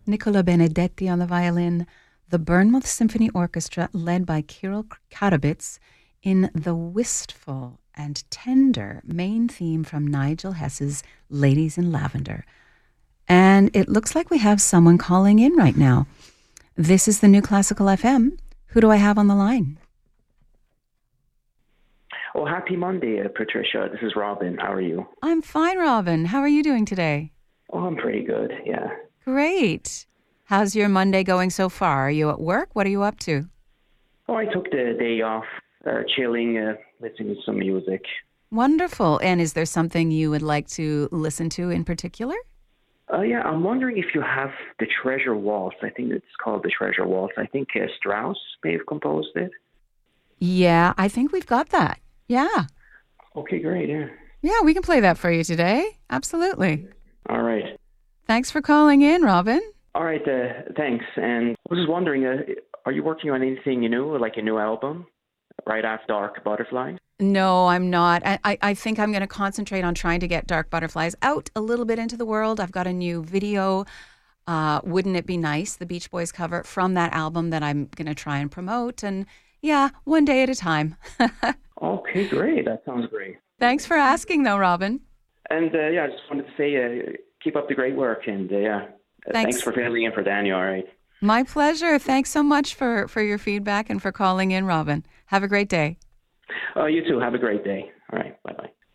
Nicola Benedetti on the violin, the Bournemouth Symphony Orchestra led by Kirill Karabits in the wistful and tender main theme from Nigel Hess's Ladies in Lavender. And it looks like we have someone calling in right now. This is the New Classical FM. Who do I have on the line? Oh, happy Monday, Patricia. This is Robin. How are you? I'm fine, Robin. How are you doing today? Oh, I'm pretty good, yeah. Great. How's your Monday going so far? Are you at work? What are you up to? Oh, I took the day off, chilling, listening to some music. Wonderful. And is there something you would like to listen to in particular? Yeah, I'm wondering if you have the Treasure Waltz. I think it's called the Treasure Waltz. I think Strauss may have composed it. Yeah, I think we've got that. Yeah. Okay, great, yeah. Yeah, we can play that for you today. Absolutely. All right. Thanks for calling in, Robin. All right, thanks. And I was just wondering, are you working on anything new, like a new album, right after Dark Butterflies? No, I'm not. I think I'm going to concentrate on trying to get Dark Butterflies out a little bit into the world. I've got a new video, Wouldn't It Be Nice, the Beach Boys cover from that album that I'm going to try and promote. And yeah, one day at a time. Okay, great. That sounds great. Thanks for asking, though, Robin. And I just wanted to say, keep up the great work. And thanks for filling in for Daniel. All right. My pleasure. Thanks so much for your feedback and for calling in, Robin. Have a great day. You too. Have a great day. All right. Bye-bye.